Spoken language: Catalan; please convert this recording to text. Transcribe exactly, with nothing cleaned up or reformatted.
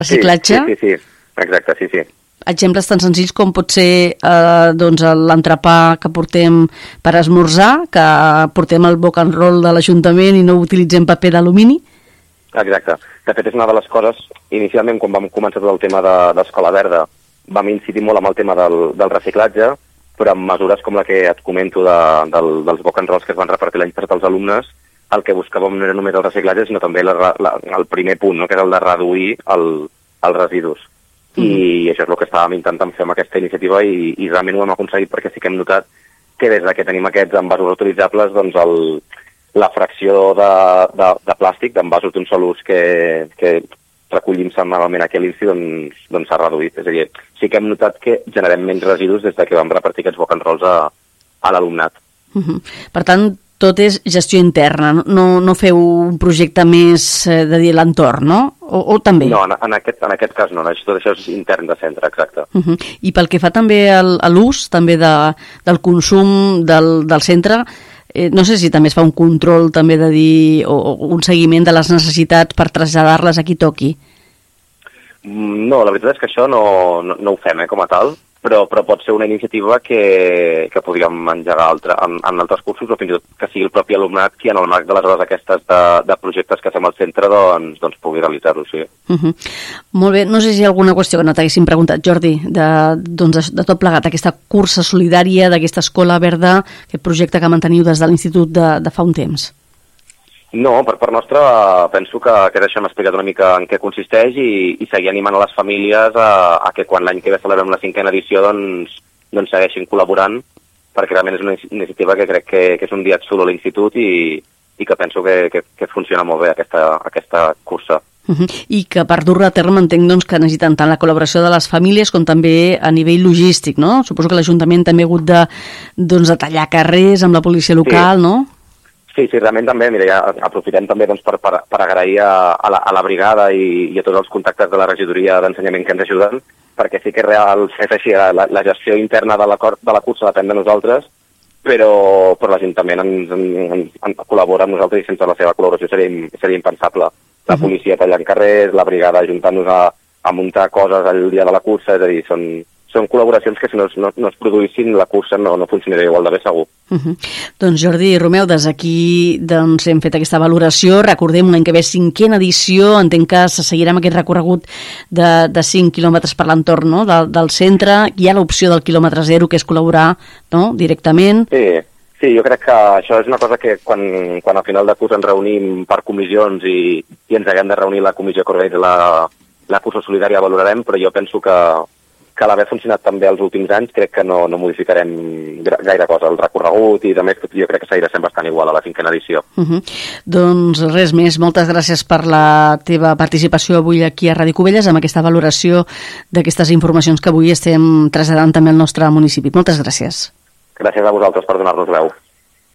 reciclatge. Sí, sí, sí, exacte, sí, sí. Exemples tan senzills com pot ser eh, doncs l'entrepà que portem per esmorzar, que portem el boc and roll de l'Ajuntament i no utilitzem paper d'alumini. Exacte. De fet, és una de les coses, inicialment, quan vam començar tot el tema de, d'Escola Verda, vam incidir molt amb el tema del, del reciclatge, però amb mesures com la que et comento de, del, dels boc and rolls que es van repartir l'any passat als alumnes, el que buscàvem no era només el reciclatge, sinó també la, la, el primer punt, no? Que és el de reduir el, els residus. I mm. això és el que estàvem intentant fer amb aquesta iniciativa i, i realment ho hem aconseguit perquè sí que hem notat que des que tenim aquests envasos reutilitzables, doncs el, la fracció de, de, de plàstic, d'envasos d'un sol ús que, que recollim setmanalment aquí a l'I N S I, doncs, doncs s'ha reduït. És a dir, sí que hem notat que generem menys residus des de que vam repartir aquests boc and rolls a, a l'alumnat. Mm-hmm. Per tant, tot és gestió interna, no, no feu un projecte més eh, de dir l'entorn, no? O, o també? No, en, en, aquest, en aquest cas no, tot això és intern de centre, exacte. Uh-huh. I pel que fa també al, a l'ús també de, del consum del, del centre, eh, no sé si també es fa un control també de dir, o, o un seguiment de les necessitats per traslladar-les a qui toqui? No, la veritat és que això no, no, no ho fem eh, com a tal, però, però pot ser una iniciativa que, que podríem engegar altre, en, en altres cursos o fins i tot que sigui el propi alumnat qui en el marc de les hores aquestes de, de projectes que fem al centre doncs, doncs pugui realitzar-ho, sí. Uh-huh. Molt bé, no sé si hi ha alguna qüestió que no t'haguéssim preguntat, Jordi, de, doncs, de tot plegat, aquesta cursa solidària d'aquesta Escola Verda, aquest projecte que manteniu des de l'Institut de, de fa un temps. No, per part nostra penso que, que això hem explicat una mica en què consisteix i, i seguir animant a les famílies a, a que quan l'any que ve celebrem la cinquena edició doncs, doncs segueixin col·laborant, perquè realment és una iniciativa que crec que, que és un dia xulo a l'institut i, i que penso que, que, que funciona molt bé aquesta, aquesta cursa. Uh-huh. I que per dur-la a terme entenc doncs, que necessiten tant la col·laboració de les famílies com també a nivell logístic, no? Suposo que l'Ajuntament també ha hagut de, doncs, de tallar carrers amb la policia local, sí. No? Sí, sí, realment també, mira, ja aprofitem també doncs, per, per, per agrair a, a, la, a la brigada i, i a tots els contactes de la regidoria d'ensenyament que ens ajuden, perquè sí que real és així, la, la gestió interna de la, de la cursa depèn de nosaltres, però, però l'Ajuntament ens, ens, ens col·labora amb nosaltres i sense la seva col·laboració seria, seria impensable. La policia tallant carrers, la brigada ajuntant-nos a, a muntar coses el dia de la cursa, és a dir, són, són col·laboracions que si no, no, no es produïssin la cursa no, no funcionaria igual de bé segur. Uh-huh. Doncs Jordi i Romeu, des d'aquí doncs, hem fet aquesta valoració, recordem l'any que ve cinquena edició, entenc que se seguirà amb aquest recorregut de, de cinc quilòmetres per l'entorn, no? del, del centre, hi ha l'opció del quilòmetre zero que és col·laborar, no? Directament. Sí, sí, jo crec que això és una cosa que quan, quan al final de curs ens reunim per comissions i, i ens haguem de reunir la comissió que organitza la, la cursa solidària valorarem, però jo penso que que l'haver funcionat també els últims anys, crec que no, no modificarem gaire cosa. El recorregut i també jo crec que seguirà sent bastant igual a la cinquena edició. Uh-huh. Doncs res més, moltes gràcies per la teva participació avui aquí a Ràdio Cubelles amb aquesta valoració d'aquestes informacions que avui estem traslladant també al nostre municipi. Moltes gràcies. Gràcies a vosaltres per donar-nos veu.